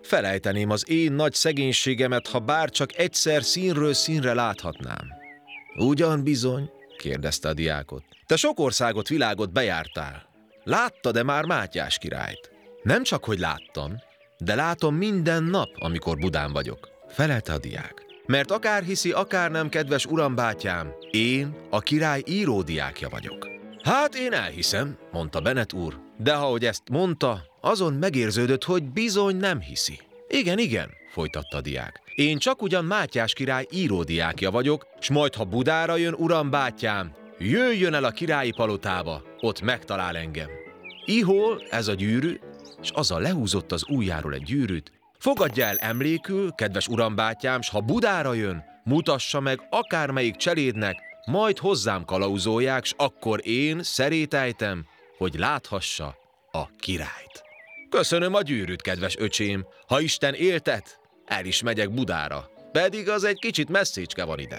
Felejteném az én nagy szegénységemet, ha bár csak egyszer színről színre láthatnám. Ugyan bizony? Kérdezte a diákot. Te sok országot, világot bejártál. Láttad-e már Mátyás királyt? Nem csak, hogy láttam, de látom minden nap, amikor Budán vagyok, felelte a diák. Mert akár hiszi, akár nem, kedves uram bátyám, én a király íródiákja vagyok. Hát én elhiszem, mondta Bennet úr, de ahogy ezt mondta, azon megérződött, hogy bizony nem hiszi. Igen, igen, folytatta a diák. Én csak ugyan Mátyás király íródiákja vagyok, s majd ha Budára jön, uram bátyám, jöjjön el a királyi palotába, ott megtalál engem. Ihol ez a gyűrű, és azzal lehúzott az ujjáról egy gyűrűt. Fogadja el emlékül, kedves uram bátyám, s ha Budára jön, mutassa meg akármelyik cselédnek, majd hozzám kalauzolják, s akkor én szerétejtem, hogy láthassa a királyt. Köszönöm a gyűrűt, kedves öcsém, ha Isten éltet, el is megyek Budára, pedig az egy kicsit messzécske van ide.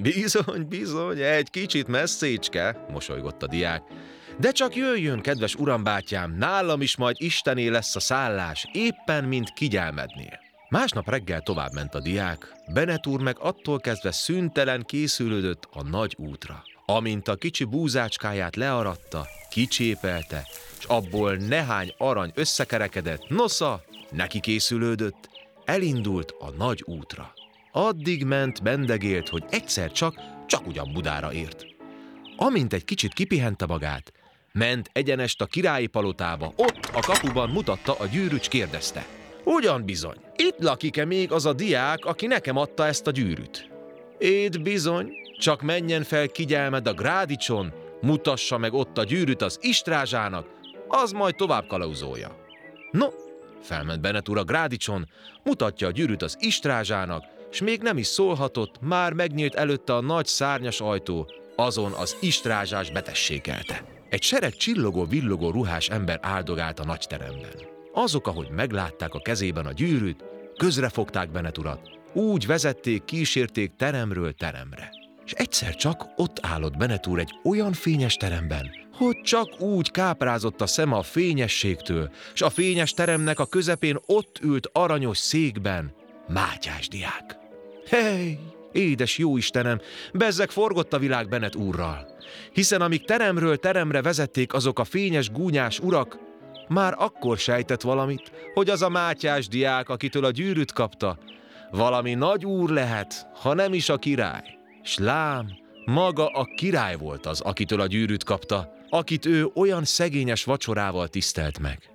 Bizony, egy kicsit messzécske, mosolygott a diák. De csak jöjjön, kedves urambátyám, nálam is majd Istené lesz a szállás, éppen mint Kigyelmednél. Másnap reggel továbbment a diák, Bennet úr meg attól kezdve szüntelen készülődött a nagy útra. Amint a kicsi búzácskáját learatta, kicsépelte, s abból nehány arany összekerekedett, nosza, neki készülődött, elindult a nagy útra. Addig ment, bendegélt, hogy egyszer csak ugyan Budára ért. Amint egy kicsit kipihente magát, ment egyenest a királyi palotába, ott a kapuban mutatta a gyűrűt, s kérdezte. Ugyan bizony, itt lakik-e még az a diák, aki nekem adta ezt a gyűrűt? Éd bizony, csak menjen fel Kigyelmed a grádicson, mutassa meg ott a gyűrűt az istrázsának, az majd tovább kalauzolja. No, felment Bennet úr a grádicson, mutatja a gyűrűt az istrázsának, s még nem is szólhatott, már megnyílt előtte a nagy szárnyas ajtó, azon az istrázsás betessékelte. Egy sereg csillogó-villogó ruhás ember áldogált a nagy teremben. Azok, ahogy meglátták a kezében a gyűrűt, közrefogták Bennet urat, úgy vezették, kísérték teremről teremre. És egyszer csak ott állott Bennet úr egy olyan fényes teremben, hogy csak úgy káprázott a szeme a fényességtől, s a fényes teremnek a közepén ott ült aranyos székben Mátyás diák. Hey! Édes jó Istenem, bezzeg forgott a világ Bennet úrral, hiszen amíg teremről teremre vezették azok a fényes gúnyás urak, már akkor sejtett valamit, hogy az a Mátyás diák, akitől a gyűrűt kapta, valami nagy úr lehet, ha nem is a király. S lám, maga a király volt az, akitől a gyűrűt kapta, akit ő olyan szegényes vacsorával tisztelt meg.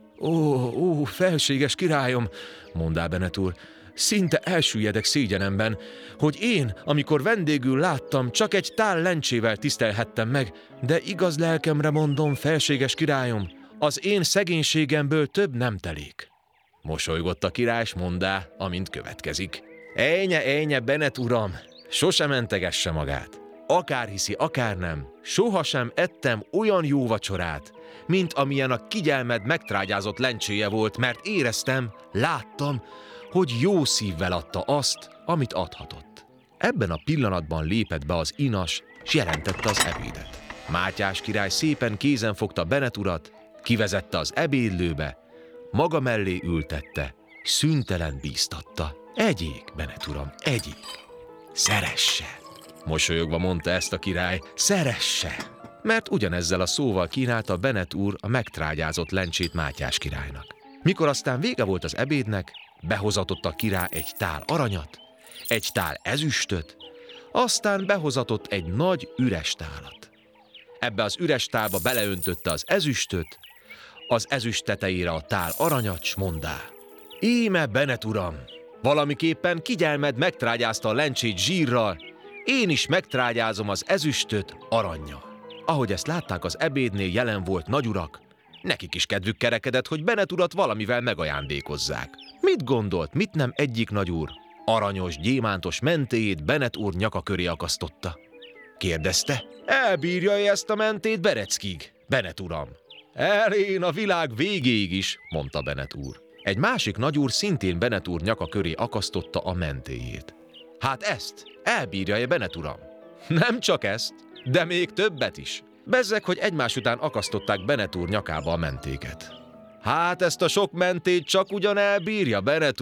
Ó, felséges királyom, mondá Bennet úr, szinte elsüllyedek szégyenemben, hogy én, amikor vendégül láttam, csak egy tál lencsével tisztelhettem meg, de igaz lelkemre mondom, felséges királyom, az én szegénységemből több nem telik. Mosolygott a király, s mondá, amint következik. Ejnye, Bennet uram, sose mentegesse magát. Akár hiszi, akár nem, sohasem ettem olyan jó vacsorát, mint amilyen a Kigyelmed megtrágyázott lencséje volt, mert éreztem, láttam, hogy jó szívvel adta azt, amit adhatott. Ebben a pillanatban lépett be az inas, s jelentette az ebédet. Mátyás király szépen kézen fogta Bennet urat, kivezette az ebédlőbe, maga mellé ültette, szüntelen bíztatta. Egyék, Bennet uram, egyék. Szeresse! Mosolyogva mondta ezt a király, szeresse! Mert ugyanezzel a szóval kínálta Bennet úr a megtrágyázott lencsét Mátyás királynak. Mikor aztán vége volt az ebédnek, behozatott a király egy tál aranyat, egy tál ezüstöt, aztán behozatott egy nagy üres tálat. Ebbe az üres tálba beleöntötte az ezüst tetejére a tál aranyat, s mondá. Íme, Bennet uram, valamiképpen Kigyelmed megtrágyázta a lencsét zsírral, én is megtrágyázom az ezüstöt arannyal. Ahogy ezt látták az ebédnél jelen volt nagyurak, nekik is kedvük kerekedett, hogy Bennet urat valamivel megajándékozzák. Mit gondolt, mit nem egyik nagyúr? Aranyos, gyémántos mentéjét Bennet úr nyaka köré akasztotta. Kérdezte, elbírja-e ezt a mentét Bereckig, Bennet uram? Elén a világ végéig is, mondta Bennet úr. Egy másik nagyúr szintén Bennet úr nyaka köré akasztotta a mentéjét. Hát ezt elbírja-e Bennet uram? Nem csak ezt, de még többet is. Bezzeg, hogy egymás után akasztották Bennet úr nyakába a mentéket. Hát ezt a sok mentét csak ugyan elbírja Bennet